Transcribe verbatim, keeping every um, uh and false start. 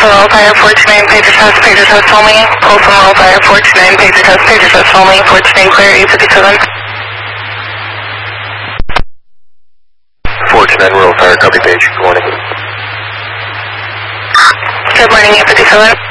from Roll Fire four two nine, pager test, pager test only. Pull from Roll Fire four two nine, pager test, pager test only. four two nine clear, eight fifty-seven. four two nine Roll Fire, copy page, good morning. Good morning, eight fifty-seven.